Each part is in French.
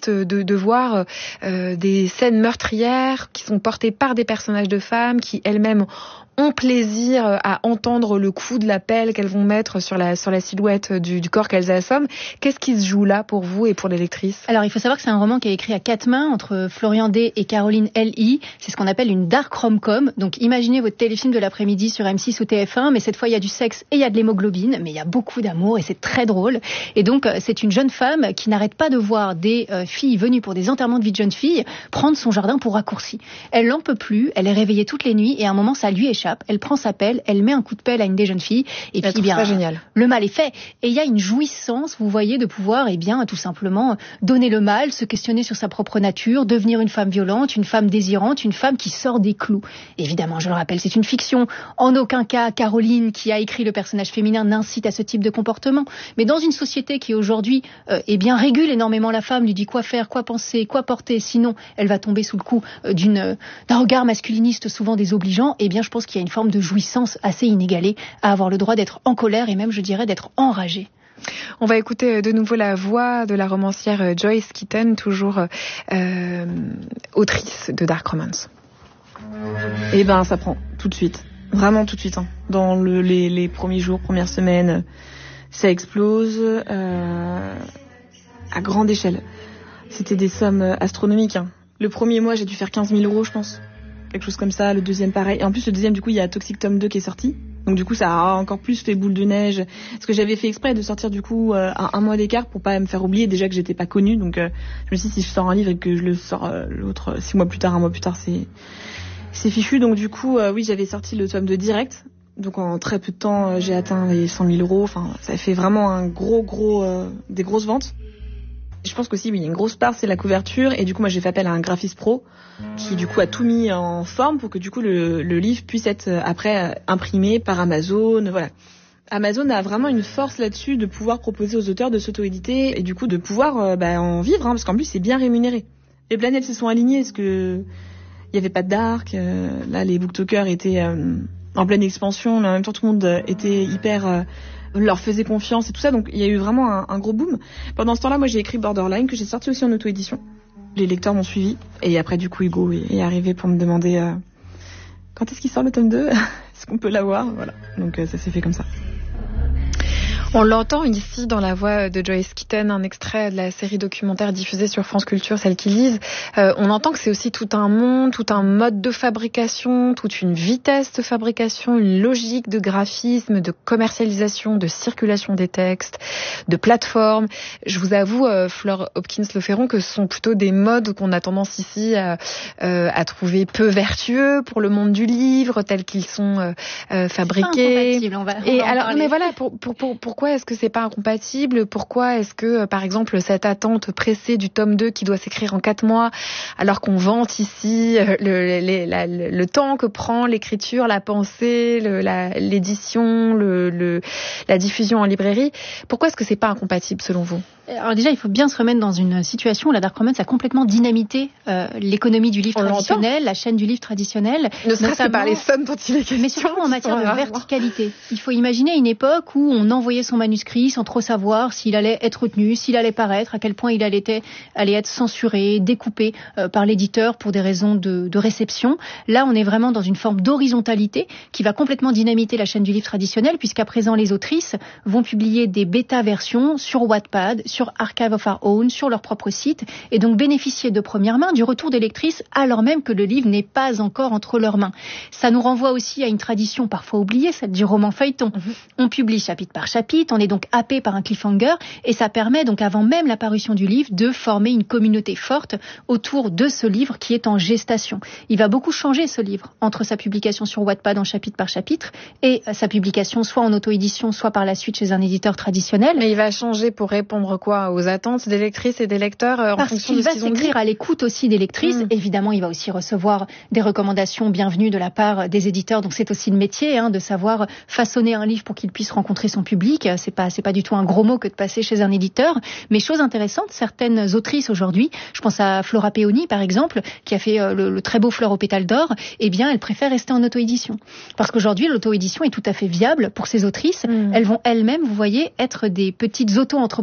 triste de voir des scènes meurtrières qui sont portées par des personnages de femmes qui elles-mêmes ont plaisir à entendre le coup de la pelle qu'elles vont mettre sur la silhouette du corps qu'elles assomment. Qu'est-ce qui se joue là pour vous et pour les lectrices ? Alors, il faut savoir que c'est un roman qui est écrit à 4 mains entre Florian Day et Caroline L.I. C'est ce qu'on appelle une dark rom-com. Donc, imaginez votre téléfilm de l'après-midi sur M6 ou TF1, mais cette fois, il y a du sexe et il y a de l'hémoglobine, mais il y a beaucoup d'amour et c'est très drôle. Et donc, c'est une jeune femme qui n'arrête pas de voir des filles venues pour des enterrements de vie de jeune fille prendre son jardin pour raccourci. Elle n'en peut plus, elle est réveillée toutes les nuits et à un moment, ça lui échappe. Elle prend sa pelle, elle met un coup de pelle à une des jeunes filles et puis bien génial. Le mal est fait. Et il y a une jouissance, vous voyez, de pouvoir tout simplement donner le mal, se questionner sur sa propre nature, devenir une femme violente, une femme désirante, une femme qui sort des clous. Évidemment, je le rappelle, c'est une fiction. En aucun cas, Caroline, qui a écrit le personnage féminin, n'incite à ce type de comportement. Mais dans une société qui aujourd'hui régule énormément la femme, lui dit quoi faire, quoi penser, quoi porter, sinon elle va tomber sous le coup d'un regard masculiniste souvent désobligeant, je pense qu'il y a une forme de jouissance assez inégalée à avoir le droit d'être en colère et même, je dirais, d'être enragé. On va écouter de nouveau la voix de la romancière Joyce Keaton, toujours autrice de Dark Romance. Ça prend tout de suite, vraiment tout de suite. Dans les premiers jours, premières semaines, ça explose à grande échelle. C'était des sommes astronomiques. Le premier mois, j'ai dû faire 15 000 €, je pense. Quelque chose comme ça, le deuxième pareil. Et en plus, le deuxième, du coup, il y a Toxic Tome 2 qui est sorti. Donc du coup, ça a encore plus fait boule de neige. Parce que j'avais fait exprès de sortir du coup à un mois d'écart pour pas me faire oublier déjà que j'étais pas connue. Donc je me suis dit, si je sors un livre et que je le sors l'autre 6 mois plus tard, un mois plus tard, c'est fichu. Donc du coup, oui, j'avais sorti le tome 2 direct. Donc en très peu de temps, j'ai atteint les 100 000 €. Enfin, ça a fait vraiment un des grosses ventes. Je pense qu'aussi, oui, il y a une grosse part, c'est la couverture. Et du coup, moi, j'ai fait appel à un graphiste pro qui, du coup, a tout mis en forme pour que, du coup, le livre puisse être après imprimé par Amazon. Voilà. Amazon a vraiment une force là-dessus de pouvoir proposer aux auteurs de s'auto-éditer et, du coup, de pouvoir en vivre, parce qu'en plus, c'est bien rémunéré. Les planètes se sont alignées parce que il y avait pas de dark. Là, les booktokers étaient en pleine expansion, mais en même temps, tout le monde était hyper... leur faisait confiance et tout ça, donc il y a eu vraiment un gros boom. Pendant ce temps-là, moi j'ai écrit Borderline, que j'ai sorti aussi en auto-édition. Les lecteurs m'ont suivi, et après du coup Hugo est arrivé pour me demander quand est-ce qu'il sort le tome 2, est-ce qu'on peut l'avoir, voilà. Donc ça s'est fait comme ça. On l'entend ici dans la voix de Joyce Keaton, un extrait de la série documentaire diffusée sur France Culture, Celles qui lisent. On entend que c'est aussi tout un monde, tout un mode de fabrication, toute une vitesse de fabrication, une logique de graphisme, de commercialisation, de circulation des textes, de plateforme. Je vous avoue, Fleur Hopkins-Le Ferron, que ce sont plutôt des modes qu'on a tendance ici à trouver peu vertueux pour le monde du livre, tels qu'ils sont fabriqués. Mais voilà, pourquoi est-ce que c'est pas incompatible ? Pourquoi est-ce que, par exemple, cette attente pressée du tome 2 qui doit s'écrire en 4 mois, alors qu'on vante ici le temps que prend l'écriture, la pensée, l'édition, la diffusion en librairie, pourquoi est-ce que c'est pas incompatible selon vous ? Alors déjà, il faut bien se remettre dans une situation où la Dark Romance a complètement dynamité l'économie du livre traditionnel, la chaîne du livre traditionnel. Ne serait-ce que par les sommes dont il est question. Mais surtout en matière de verticalité. Il faut imaginer une époque où on envoyait son manuscrit sans trop savoir s'il allait être retenu, s'il allait paraître, à quel point il allait être censuré, découpé par l'éditeur pour des raisons de réception. Là, on est vraiment dans une forme d'horizontalité qui va complètement dynamiter la chaîne du livre traditionnel, puisqu'à présent, les autrices vont publier des bêta-versions sur Wattpad, sur Archive of Our Own, sur leur propre site, et donc bénéficier de première main du retour des lectrices alors même que le livre n'est pas encore entre leurs mains. Ça nous renvoie aussi à une tradition parfois oubliée, celle du roman feuilleton. On publie chapitre par chapitre, on est donc happé par un cliffhanger, et ça permet donc avant même la parution du livre de former une communauté forte autour de ce livre qui est en gestation. Il va beaucoup changer ce livre entre sa publication sur Wattpad en chapitre par chapitre et sa publication soit en auto-édition, soit par la suite chez un éditeur traditionnel. Mais il va changer pour répondre aux attentes des lectrices et des lecteurs en fonction de ce qu'ils ont dit. Parce qu'il va s'écrire à l'écoute aussi des lectrices. Évidemment, il va aussi recevoir des recommandations bienvenues de la part des éditeurs. Donc c'est aussi le métier de savoir façonner un livre pour qu'il puisse rencontrer son public. C'est pas du tout un gros mot que de passer chez un éditeur. Mais chose intéressante, certaines autrices aujourd'hui, je pense à Flora Peoni par exemple, qui a fait le très beau Fleur aux pétales d'or, eh bien elle préfère rester en auto-édition. Parce qu'aujourd'hui, l'auto-édition est tout à fait viable pour ces autrices. Elles vont elles-mêmes, vous voyez, être des petites auto-entrepreneuses.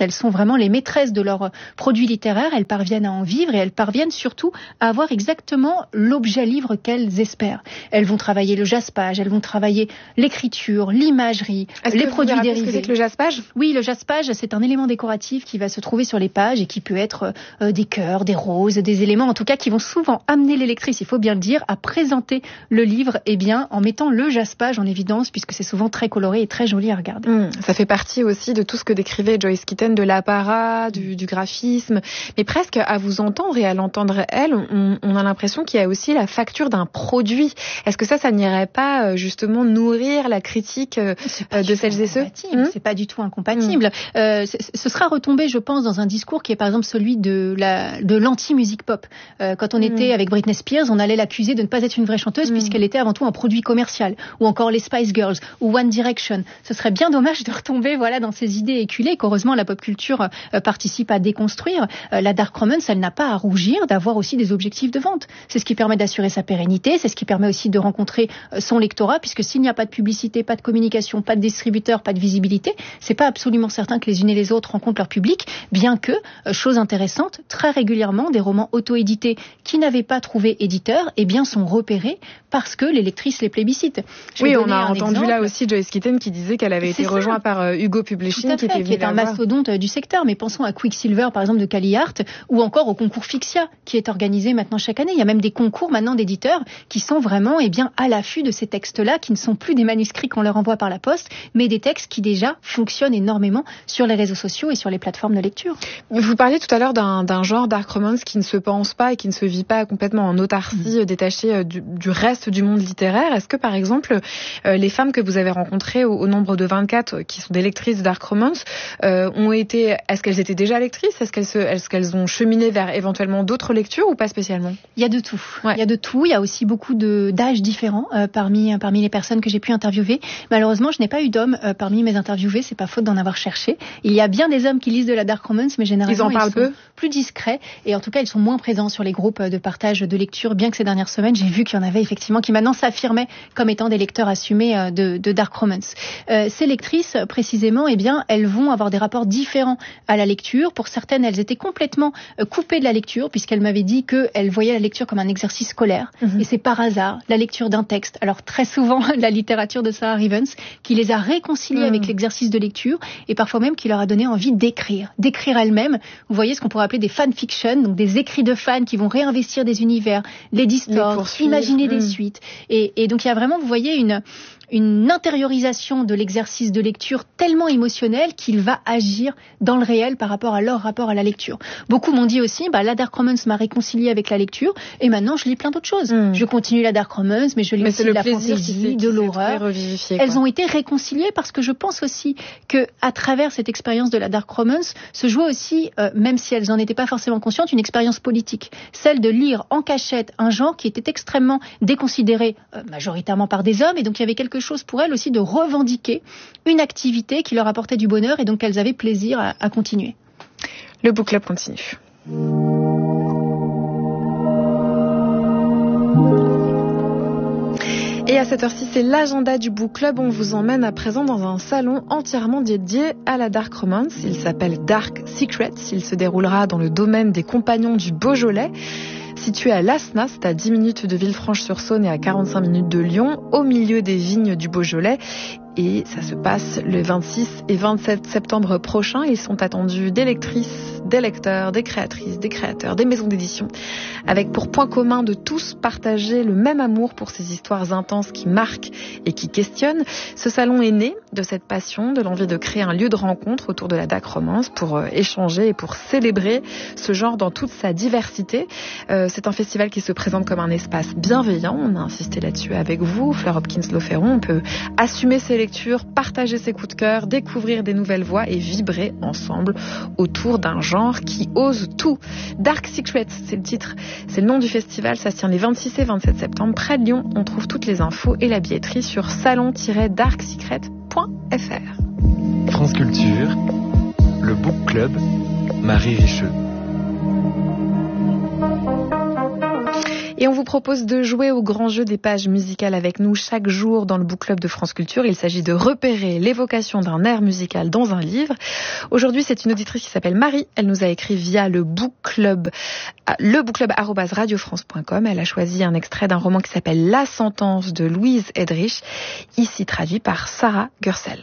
elles sont vraiment les maîtresses de leurs produits littéraires, elles parviennent à en vivre et elles parviennent surtout à avoir exactement l'objet livre qu'elles espèrent. Elles vont travailler le jaspage, elles vont travailler l'écriture, l'imagerie, les produits dérivés. Est-ce que c'est que le jaspage ? Oui, le jaspage, c'est un élément décoratif qui va se trouver sur les pages et qui peut être des cœurs, des roses, des éléments en tout cas qui vont souvent amener les lectrices, il faut bien le dire, à présenter le livre en mettant le jaspage en évidence puisque c'est souvent très coloré et très joli à regarder. Ça fait partie aussi de tout ce que décrivait Joyce Kitten, de l'apparat, du graphisme, mais presque à vous entendre et à l'entendre elle, on a l'impression qu'il y a aussi la facture d'un produit. Est-ce que ça n'irait pas justement nourrir la critique de celles et ceux ? C'est pas du tout incompatible. Ce sera retombé, je pense, dans un discours qui est par exemple celui de l'anti-musique pop. Quand on était avec Britney Spears, on allait l'accuser de ne pas être une vraie chanteuse puisqu'elle était avant tout un produit commercial. Ou encore les Spice Girls ou One Direction. Ce serait bien dommage de retomber dans ces idées éculées qu'heureusement la pop culture participe à déconstruire. La dark romance, elle n'a pas à rougir d'avoir aussi des objectifs de vente. C'est ce qui permet d'assurer sa pérennité, c'est ce qui permet aussi de rencontrer son lectorat, puisque s'il n'y a pas de publicité, pas de communication, pas de distributeur, pas de visibilité, c'est pas absolument certain que les unes et les autres rencontrent leur public, bien que, chose intéressante, très régulièrement, des romans auto-édités qui n'avaient pas trouvé éditeur, sont repérés parce que les lectrices les plébiscitent. Oui, on a entendu là aussi Joyce Kitten qui disait qu'elle avait été rejointe par Hugo Publishing, qui est un mastodonte du secteur. Mais pensons à Quicksilver, par exemple, de Cali Art, ou encore au concours Fixia, qui est organisé maintenant chaque année. Il y a même des concours maintenant d'éditeurs qui sont vraiment à l'affût de ces textes-là, qui ne sont plus des manuscrits qu'on leur envoie par la poste, mais des textes qui déjà fonctionnent énormément sur les réseaux sociaux et sur les plateformes de lecture. Vous parliez tout à l'heure d'un genre dark romance qui ne se pense pas et qui ne se vit pas complètement en autarcie, détaché du reste du monde littéraire. Est-ce que, par exemple, les femmes que vous avez rencontrées au nombre de 24, qui sont des lectrices de dark romance, est-ce qu'elles étaient déjà lectrices ? Est-ce qu'elles ont cheminé vers éventuellement d'autres lectures ou pas spécialement ? Il y a de tout. Il y a de tout. Il y a aussi beaucoup d'âges différents parmi les personnes que j'ai pu interviewer. Malheureusement, je n'ai pas eu d'hommes parmi mes interviewés. C'est pas faute d'en avoir cherché. Il y a bien des hommes qui lisent de la dark romance, mais généralement ils sont plus discrets et en tout cas ils sont moins présents sur les groupes de partage de lecture. Bien que ces dernières semaines, j'ai vu qu'il y en avait effectivement qui maintenant s'affirmaient comme étant des lecteurs assumés de dark romance. Ces lectrices, précisément, elles vont avoir des rapports différents à la lecture. Pour certaines, elles étaient complètement coupées de la lecture puisqu'elles m'avaient dit qu'elles voyaient la lecture comme un exercice scolaire. Et c'est par hasard la lecture d'un texte. Alors très souvent, la littérature de Sarah Rivens qui les a réconciliées avec l'exercice de lecture et parfois même qui leur a donné envie d'écrire elles-mêmes. Vous voyez ce qu'on pourrait appeler des fanfictions, donc des écrits de fans qui vont réinvestir des univers, les distordre, imaginer des suites. Et donc il y a vraiment, vous voyez, une intériorisation de l'exercice de lecture tellement émotionnel qu'il va agir dans le réel par rapport à leur rapport à la lecture. Beaucoup m'ont dit aussi, la dark romance m'a réconcilié avec la lecture et maintenant je lis plein d'autres choses. Je continue la dark romance, mais je lis aussi de la fantaisie, de l'horreur. Elles ont été réconciliées parce que je pense aussi que à travers cette expérience de la dark romance se joue aussi, même si elles n'en étaient pas forcément conscientes, une expérience politique. Celle de lire en cachette un genre qui était extrêmement déconsidéré, majoritairement par des hommes, et donc il y avait quelque chose pour elles aussi de revendiquer une activité qui leur apportait du bonheur et donc elles avaient plaisir à continuer. Le Book Club continue. Et à cette heure-ci, c'est l'agenda du Book Club. On vous emmène à présent dans un salon entièrement dédié à la dark romance. Il s'appelle Dark Secrets. Il se déroulera dans le domaine des Compagnons du Beaujolais. Situé à Lasnas, c'est à 10 minutes de Villefranche-sur-Saône et à 45 minutes de Lyon, au milieu des vignes du Beaujolais. Et ça se passe le 26 et 27 septembre prochain. Ils sont attendus des lectrices, des lecteurs, des créatrices, des créateurs, des maisons d'édition, avec pour point commun de tous partager le même amour pour ces histoires intenses qui marquent et qui questionnent. Ce salon est né de cette passion, de l'envie de créer un lieu de rencontre autour de la dark romance pour échanger et pour célébrer ce genre dans toute sa diversité. C'est un festival qui se présente comme un espace bienveillant. On a insisté là-dessus avec vous, Fleur Hopkins-Lauferron. On peut assumer ses lectures, partager ses coups de cœur, découvrir des nouvelles voix et vibrer ensemble autour d'un genre qui ose tout. Dark Secrets, c'est le titre, c'est le nom du festival. Ça se tient les 26 et 27 septembre près de Lyon. On trouve toutes les infos et la billetterie sur salon-darksecrets.fr. France Culture, le Book Club, Marie Richeux. Et on vous propose de jouer au grand jeu des pages musicales avec nous chaque jour dans le Book Club de France Culture. Il s'agit de repérer l'évocation d'un air musical dans un livre. Aujourd'hui, c'est une auditrice qui s'appelle Marie. Elle nous a écrit via le Book Club, lebookclub@radiofrance.com. Elle a choisi un extrait d'un roman qui s'appelle La Sentence de Louise Hedrich, ici traduit par Sarah Gursel.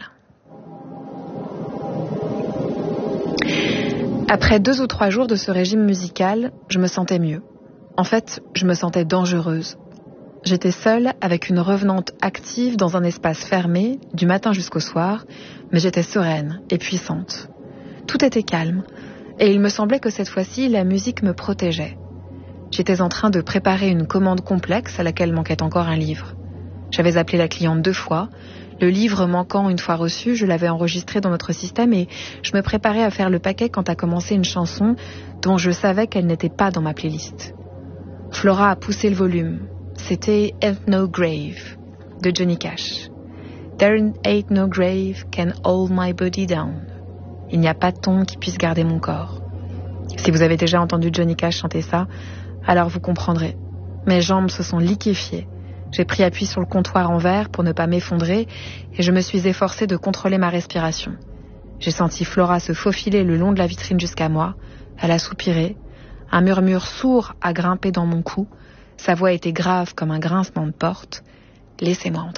Après 2 ou 3 jours de ce régime musical, je me sentais mieux. En fait, je me sentais dangereuse. J'étais seule avec une revenante active dans un espace fermé, du matin jusqu'au soir, mais j'étais sereine et puissante. Tout était calme, et il me semblait que cette fois-ci, la musique me protégeait. J'étais en train de préparer une commande complexe à laquelle manquait encore un livre. J'avais appelé la cliente 2 fois. Le livre manquant une fois reçu, je l'avais enregistré dans notre système et je me préparais à faire le paquet quand a commencé une chanson dont je savais qu'elle n'était pas dans ma playlist. Flora a poussé le volume. C'était Ain't No Grave de Johnny Cash. There ain't no grave can hold my body down. Il n'y a pas de tombe qui puisse garder mon corps. Si vous avez déjà entendu Johnny Cash chanter ça, alors vous comprendrez. Mes jambes se sont liquéfiées. J'ai pris appui sur le comptoir en verre pour ne pas m'effondrer et je me suis efforcée de contrôler ma respiration. J'ai senti Flora se faufiler le long de la vitrine jusqu'à moi. Elle a soupiré. Un murmure sourd a grimpé dans mon cou. Sa voix était grave comme un grincement de porte. « Laissez-moi entrer. »